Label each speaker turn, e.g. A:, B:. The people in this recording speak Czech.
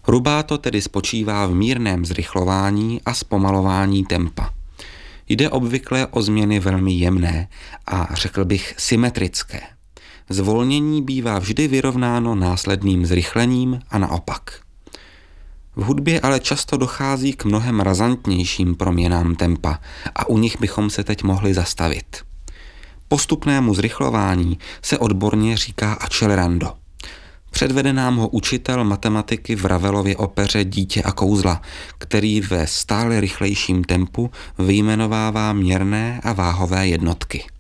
A: Rubato tedy spočívá v mírném zrychlování a zpomalování tempa. Jde obvykle o změny velmi jemné a řekl bych symetrické. Zvolnění bývá vždy vyrovnáno následným zrychlením a naopak. V hudbě ale často dochází k mnohem razantnějším proměnám tempa a u nich bychom se teď mohli zastavit. Postupnému zrychlování se odborně říká accelerando. Předvede nám ho učitel matematiky v Ravelově opeře Dítě a kouzla, který ve stále rychlejším tempu vyjmenovává měrné a váhové jednotky.